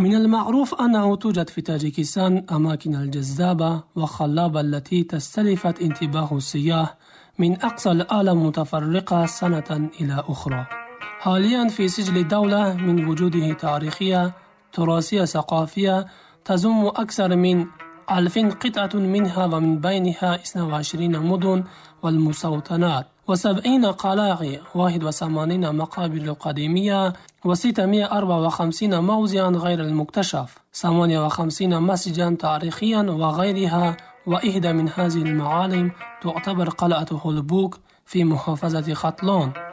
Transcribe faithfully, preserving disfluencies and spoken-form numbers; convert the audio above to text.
من المعروف أنه توجد في تاجيكستان أماكن الجذابة وخلابة التي تستلفت انتباه السياح من أقصى العالم متفرقة سنة إلى أخرى. حاليا في سجل الدولة من وجوده تاريخية تراثية ثقافية تضم أكثر من ألف قطعة منها، ومن بينها اثنتين وعشرين مدن والمستوطنات وسبعين قلاع، واحد وثمانين مقابر قديمية، وستمائة وأربعة وخمسين موضعا غير المكتشف، ثمانية وخمسين مسجدا تاريخيا وغيرها. وإحدى من هذه المعالم تعتبر قلعة هولبوك في محافظة ختلان.